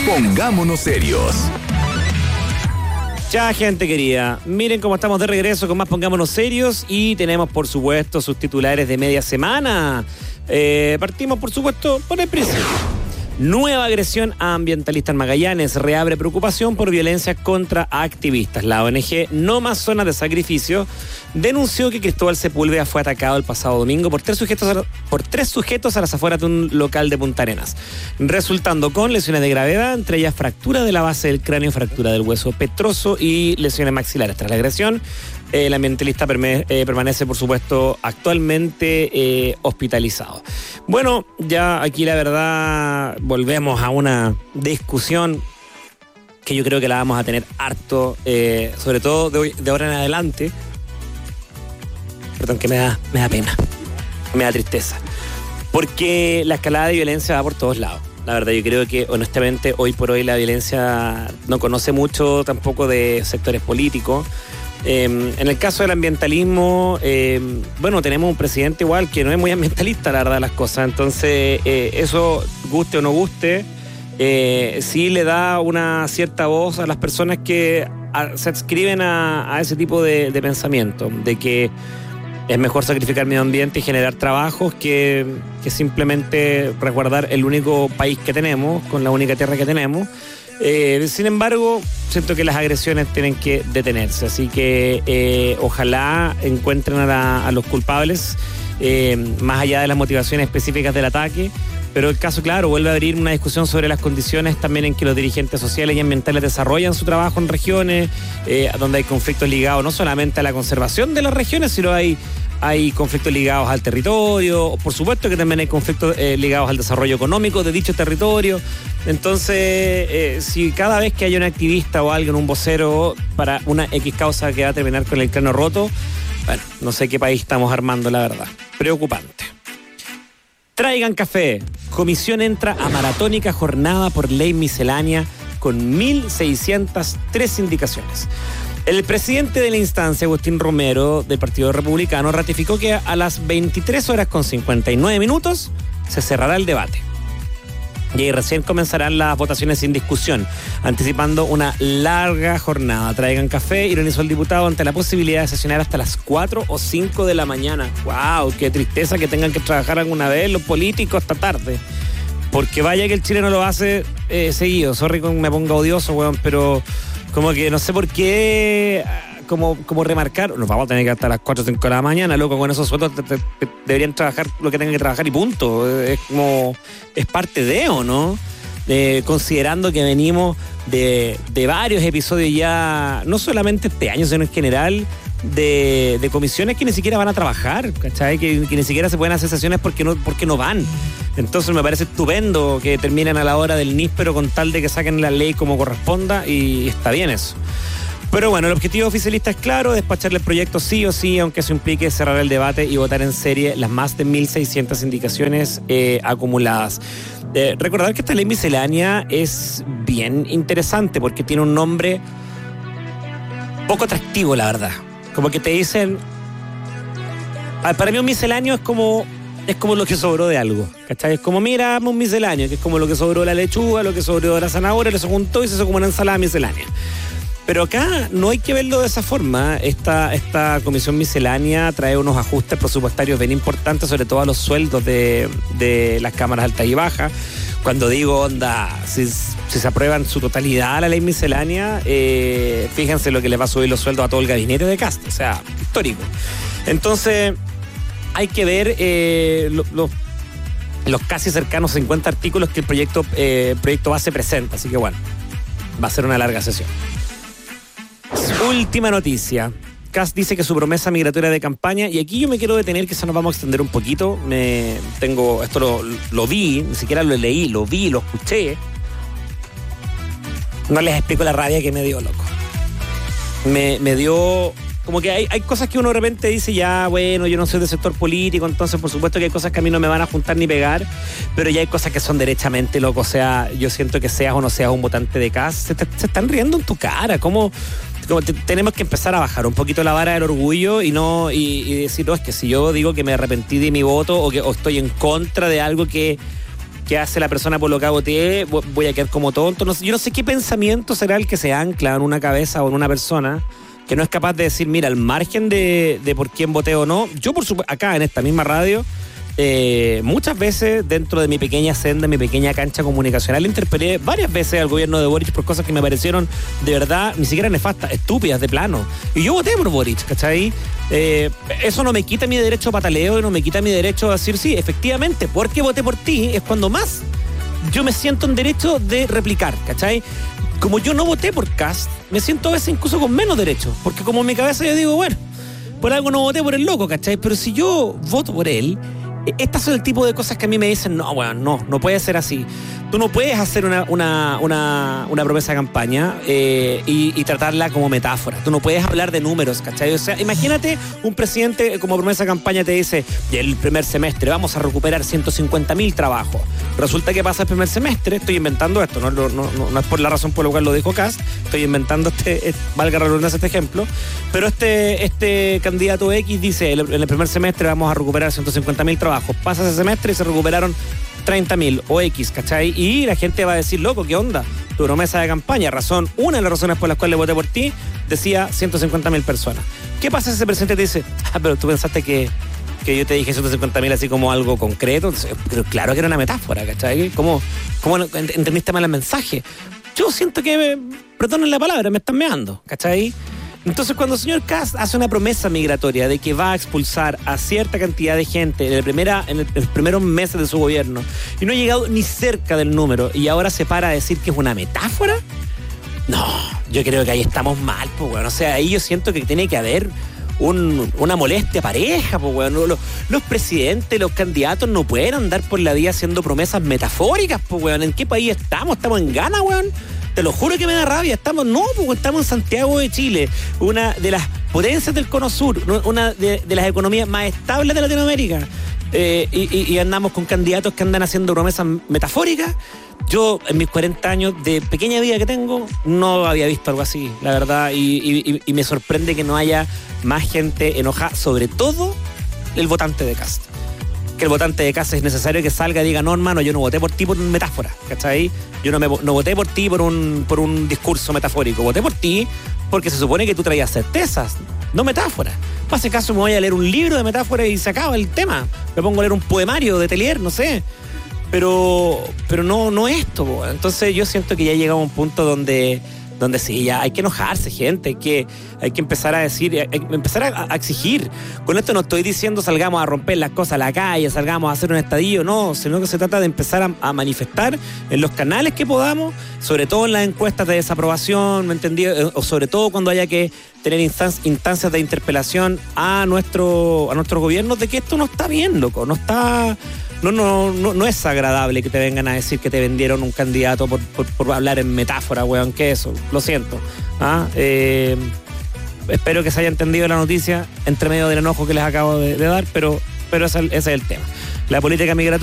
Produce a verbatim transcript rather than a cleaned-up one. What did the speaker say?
Pongámonos serios. Ya, gente querida, miren cómo estamos de regreso con más Pongámonos Serios y tenemos, por supuesto, sus titulares de media semana. Eh, partimos, por supuesto, por el principio. Nueva agresión a ambientalista en Magallanes. Reabre preocupación por violencia contra activistas. La O N G No Más Zonas de Sacrificio denunció que Cristóbal Sepúlveda fue atacado el pasado domingo por tres sujetos a, por tres sujetos a las afueras de un local de Punta Arenas, resultando con lesiones de gravedad, entre ellas fractura de la base del cráneo, fractura del hueso petroso y lesiones maxilares. Tras la agresión, el ambientalista perme- eh, permanece, por supuesto, actualmente eh, hospitalizado. Bueno, ya aquí la verdad volvemos a una discusión que yo creo que la vamos a tener harto, eh, sobre todo de, hoy, de ahora en adelante. Perdón, que me da, me da pena, me da tristeza. Porque la escalada de violencia va por todos lados. La verdad, yo creo que honestamente hoy por hoy la violencia no conoce mucho tampoco de sectores políticos. Eh, en el caso del ambientalismo, eh, bueno, tenemos un presidente igual que no es muy ambientalista, la verdad, las cosas. Entonces, eh, eso, guste o no guste, eh, sí le da una cierta voz a las personas que a, se adscriben a, a ese tipo de, de pensamiento, de que es mejor sacrificar medio ambiente y generar trabajos que, que simplemente resguardar el único país que tenemos, con la única tierra que tenemos. Eh, sin embargo, siento que las agresiones tienen que detenerse, así que eh, ojalá encuentren a, la, a los culpables, eh, más allá de las motivaciones específicas del ataque. Pero el caso, claro, vuelve a abrir una discusión sobre las condiciones también en que los dirigentes sociales y ambientales desarrollan su trabajo en regiones, eh, donde hay conflictos ligados no solamente a la conservación de las regiones, sino hay, hay conflictos ligados al territorio. Por supuesto que también hay conflictos eh, ligados al desarrollo económico de dicho territorio. Entonces, eh, si cada vez que hay un activista o alguien, un vocero para una X causa que va a terminar con el cráneo roto, bueno, no sé qué país estamos armando, la verdad. Preocupante. Traigan café. Comisión entra a maratónica jornada por ley miscelánea con mil seiscientas tres indicaciones. El presidente de la instancia, Agustín Romero, del Partido Republicano, ratificó que a las veintitrés horas con cincuenta y nueve minutos se cerrará el debate. Y ahí recién comenzarán las votaciones sin discusión, anticipando una larga jornada. Traigan café, ironizó el diputado ante la posibilidad de sesionar hasta las cuatro o cinco de la mañana. ¡Wow! ¡Qué tristeza que tengan que trabajar alguna vez los políticos hasta tarde! Porque vaya que el chileno lo hace eh, seguido. Sorry que me ponga odioso, weón, pero como que no sé por qué... Como, como remarcar, nos vamos a tener que hasta las cuatro o cinco de la mañana, loco, con esos sueldos te, te, te, deberían trabajar lo que tengan que trabajar y punto. Es como, es parte de, ¿o no? Eh, considerando que venimos de, de varios episodios ya, no solamente este año, sino en general, de, de comisiones que ni siquiera van a trabajar, ¿cachai? Que, que ni siquiera se pueden hacer sesiones porque no, porque no van. Entonces me parece estupendo que terminen a la hora del níspero con tal de que saquen la ley como corresponda y está bien eso. Pero bueno, el objetivo oficialista es claro, despacharle el proyecto sí o sí, aunque eso implique cerrar el debate y votar en serie las más de mil seiscientas indicaciones eh, acumuladas. Eh, recordar que esta ley miscelánea es bien interesante porque tiene un nombre poco atractivo, la verdad. Como que te dicen... Para mí un misceláneo es como... Es como lo que sobró de algo, ¿cachai? Es como, mira, un misceláneo, que es como lo que sobró de la lechuga, lo que sobró de la zanahoria, lo se juntó y se hizo como una ensalada miscelánea. Pero acá no hay que verlo de esa forma. Esta, esta comisión miscelánea trae unos ajustes presupuestarios bien importantes, sobre todo a los sueldos de, de las cámaras altas y bajas. Cuando digo, onda, si, si se aprueba en su totalidad la ley miscelánea, eh, fíjense lo que le va a subir los sueldos a todo el gabinete de Cast, o sea, histórico. Entonces, hay que ver eh, lo, lo, los casi cercanos cincuenta artículos que el proyecto, eh, proyecto base presenta. Así que bueno, va a ser una larga sesión. Última noticia. Kast dice que su promesa migratoria de campaña, y aquí yo me quiero detener, quizás nos vamos a extender un poquito. Me tengo, esto lo, lo vi, ni siquiera lo leí, lo vi, lo escuché. No les explico la rabia que me dio, loco. Me, me dio... Como que hay, hay cosas que uno de repente dice, ya, bueno, yo no soy del sector político, entonces por supuesto que hay cosas que a mí no me van a juntar ni pegar, pero ya hay cosas que son derechamente, loco. O sea, yo siento que seas o no seas un votante de Kast, se, te, se están riendo en tu cara. ¿Cómo...? Como te, tenemos que empezar a bajar un poquito la vara del orgullo y no y, y decir, no, es que si yo digo que me arrepentí de mi voto o que o estoy en contra de algo que, qué hace la persona por lo que voté, voy a quedar como tonto. No sé, yo no sé qué pensamiento será el que se ancla en una cabeza o en una persona que no es capaz de decir, mira, al margen de, de por quién voté o no, yo por supuesto, acá en esta misma radio, eh, muchas veces dentro de mi pequeña senda, mi pequeña cancha comunicacional, interpelé varias veces al gobierno de Boric por cosas que me parecieron de verdad ni siquiera nefastas, estúpidas de plano. Y yo voté por Boric, ¿cachai? Eh, eso no me quita mi derecho a pataleo y no me quita mi derecho a decir, sí, efectivamente, porque voté por ti es cuando más yo me siento en derecho de replicar, ¿cachai? Como yo no voté por Kast, me siento a veces incluso con menos derecho, porque como en mi cabeza yo digo, bueno, por algo no voté por el loco, ¿cachai? Pero si yo voto por él, estas son el tipo de cosas que a mí me dicen, no, bueno, no, no puede ser así. Tú no puedes hacer una, una, una, una promesa de campaña eh, y, y tratarla como metáfora. Tú no puedes hablar de números, ¿cachai? O sea, imagínate un presidente como promesa de campaña te dice, y el primer semestre vamos a recuperar ciento cincuenta mil trabajos. Resulta que pasa el primer semestre, estoy inventando esto, no, no, no, no es por la razón por la cual lo dijo Kast, estoy inventando este, este valga la redundancia este ejemplo, pero este, este candidato X dice, en el primer semestre vamos a recuperar ciento cincuenta mil trabajos. Pasa ese semestre y se recuperaron treinta mil o X, ¿cachai? Y la gente va a decir, loco, ¿qué onda? Tu promesa de campaña, razón, una de las razones por las cuales voté por ti, decía ciento cincuenta mil personas. ¿Qué pasa si ese presidente te dice, ah, pero tú pensaste que, que yo te dije ciento cincuenta mil así como algo concreto? Pero claro que era una metáfora, ¿cachai? ¿Cómo, cómo entendiste mal el mensaje? Yo siento que, perdonen la palabra, me están meando, ¿cachai? Entonces, cuando el señor Kast hace una promesa migratoria de que va a expulsar a cierta cantidad de gente en, el primera, en, el, en los primeros meses de su gobierno y no ha llegado ni cerca del número y ahora se para a decir que es una metáfora, no, yo creo que ahí estamos mal, pues, bueno. O sea, ahí yo siento que tiene que haber un, una molestia pareja, pues, bueno. Los, los presidentes, los candidatos no pueden andar por la vida haciendo promesas metafóricas, pues, bueno. ¿En qué país estamos? ¿Estamos en Ghana, weón? Te lo juro que me da rabia. Estamos, no, porque estamos en Santiago de Chile, una de las potencias del Cono Sur, una de, de las economías más estables de Latinoamérica. Eh, y, y andamos con candidatos que andan haciendo promesas metafóricas. Yo, en mis cuarenta años de pequeña vida que tengo, no había visto algo así, la verdad. Y, y, y me sorprende que no haya más gente enojada, sobre todo el votante de Kast. Que el votante de Kast es necesario que salga y diga, no, hermano, yo no voté por ti por una metáfora, ¿cachai? Yo no, me, no voté por ti por un, por un discurso metafórico, voté por ti porque se supone que tú traías certezas, no metáforas. Para ese caso me voy a leer un libro de metáforas y se acaba el tema. Me pongo a leer un poemario de Telier, no sé. Pero, pero no, no esto. Entonces yo siento que ya llegamos a un punto donde... donde sí, ya hay que enojarse, gente, hay que, hay que empezar a decir, hay que empezar a, a exigir. Con esto no estoy diciendo salgamos a romper las cosas a la calle, salgamos a hacer un estadillo, no, sino que se trata de empezar a, a manifestar en los canales que podamos, sobre todo en las encuestas de desaprobación, ¿me entendí? O sobre todo cuando haya que tener instancias, instancias de interpelación a nuestro, a nuestros gobiernos de que esto no está bien, loco, no está... No, no, no, no es agradable que te vengan a decir que te vendieron un candidato por, por, por hablar en metáfora, weón, que eso, lo siento. ¿Ah? Eh, espero que se haya entendido la noticia entre medio del enojo que les acabo de, de dar, pero, pero ese, ese es el tema. La política migratoria